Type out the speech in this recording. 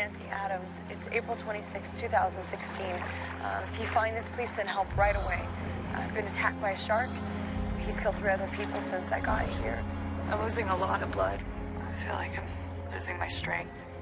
Nancy Adams. It's April 26, 2016. If you find this, please send help right away. I've been attacked by a shark. He's killed 3 other people since I got here. I'm losing a lot of blood. I feel like I'm losing my strength.